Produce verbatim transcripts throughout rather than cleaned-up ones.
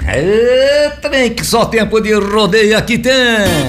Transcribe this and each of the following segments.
É, trem que só tempo de rodeio aqui tem.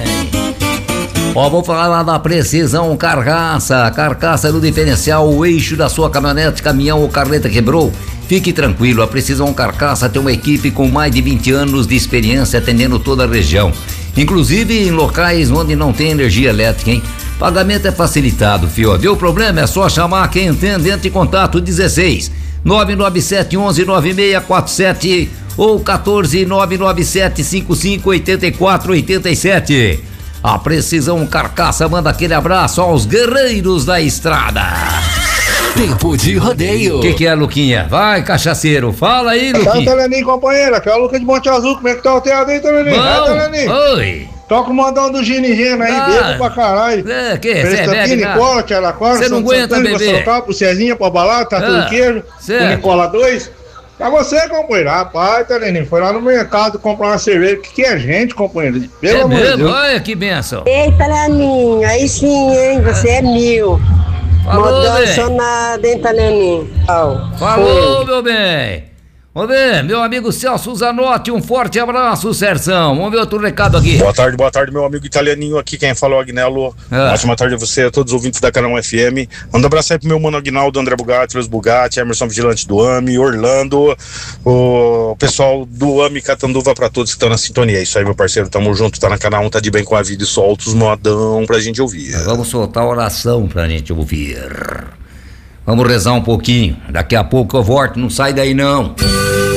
Ó, vou falar da Precisão Carcaça. Carcaça do diferencial, o eixo da sua caminhonete, caminhão ou carreta quebrou. Fique tranquilo, a Precisão Carcaça tem uma equipe com mais de vinte anos de experiência atendendo toda a região, inclusive em locais onde não tem energia elétrica, hein? Pagamento é facilitado, fio. Deu problema? É só chamar quem entende. Entre em contato dezesseis nove nove sete onze nove seis quatro sete ou quatorze nove nove sete cinco cinco oito quatro oito sete. A Precisão Carcaça manda aquele abraço aos guerreiros da estrada. Tempo de rodeio. O que, que é, Luquinha? Vai, cachaceiro, fala aí, Luquinha. Tá, Teleninho, companheira, aqui é o Lucas de Monte Azul. Como é que tá o teatro aí, Teleninho? Bom, É, Teleninho? oi. Toca o modão do Gino Gino aí, Ah, bebo pra caralho. É, que? Cê é Presta bebe, Nicola, Tiaraquara, Você não Santo aguenta Antônio, beber. Sorocaba, pro Cezinha, pra balada, tá Ah, tudo queijo. certo. O Nicola dois. Pra você, companheiro. Rapaz, Teleninho, foi lá no mercado comprar uma cerveja. O que, que é gente, companheiro? Pelo É amor de mesmo? Deus. Olha que benção. Eita, Leninho, aí sim, hein? Você é mil. Falou, Modão bem. sonado, hein, Leninho? Falou, meu bem. Vamos ver, meu amigo Celso Zanotti, um forte abraço, Serção. Vamos ver outro recado aqui. Boa tarde, boa tarde, meu amigo italianinho aqui, quem falou é o Agnello. Ah. Ótima tarde a você, a todos os ouvintes da Canal F M. Manda um abraço aí pro meu mano Aguinaldo, André Bugatti, Los Bugatti, Emerson Vigilante do AMI, Orlando, o pessoal do AMI Catanduva, pra todos que estão na sintonia. É isso aí, meu parceiro, tamo junto, tá na Canal um, tá de bem com a vida e solta os modão pra gente ouvir. Vamos soltar a oração pra gente ouvir. Vamos rezar um pouquinho. Daqui a pouco eu volto, não sai daí não.